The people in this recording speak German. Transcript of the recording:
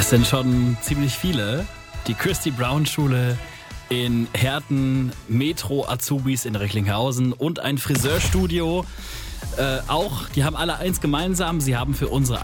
Es sind schon ziemlich viele. Die Christy Brown Schule in Herten, Metro-Azubis in Recklinghausen und ein Friseurstudio. Die haben alle eins gemeinsam. Sie haben für unsere